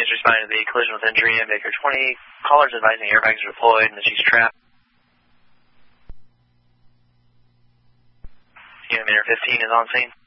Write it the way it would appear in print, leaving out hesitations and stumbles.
is responding to the collision with injury in Baker 20. Callers advising airbags are deployed and that she's trapped. Unit 15 is on scene.